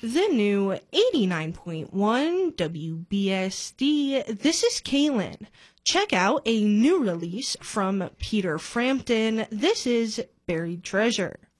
The new 89.1 WBSD. This is Kaylin. Check out a new release from Peter Frampton. This is Buried Treasure.